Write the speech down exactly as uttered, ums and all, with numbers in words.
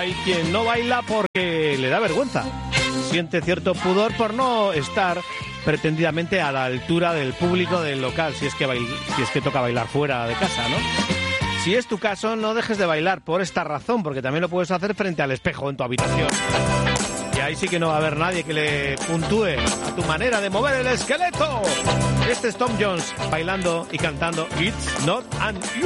hay quien no baila porque le da vergüenza. Siente cierto pudor por no estar pretendidamente a la altura del público del local, si es que bail- si es que toca bailar fuera de casa, ¿no? Si es tu caso, no dejes de bailar por esta razón, porque también lo puedes hacer frente al espejo en tu habitación. Y ahí sí que no va a haber nadie que le puntúe a tu manera de mover el esqueleto. Este es Tom Jones bailando y cantando It's Not an